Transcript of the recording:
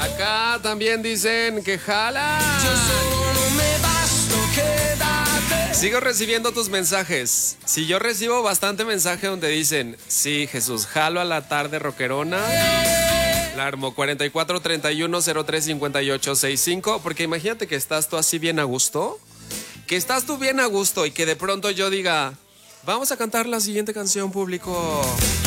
Acá también dicen que jala. Sigo recibiendo tus mensajes. Si yo recibo bastante mensaje donde dicen, sí, Jesús, jalo a la tarde rockerona. La armo 4431035865. Porque imagínate que estás tú así bien a gusto. Que estás tú bien a gusto y que de pronto yo diga, vamos a cantar la siguiente canción, público.